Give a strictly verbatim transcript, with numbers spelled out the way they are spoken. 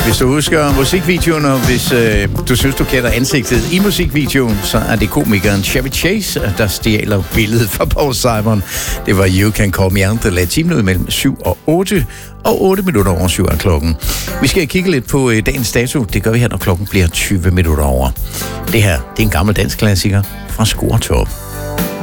Hvis du husker musikvideoen, og hvis øh, du synes, du kender ansigtet i musikvideoen, så er det komikeren Chevy Chase, der stjæler billedet fra Paul Simon. Det var You Can Call Me Aunt, der lagde timen ud mellem syv og otte, og otte minutter over syv er klokken. Vi skal kigge lidt på øh, dagens dato. Det gør vi her, når klokken bliver tyve minutter over. Det her, det er en gammel dansk klassiker fra Score Top.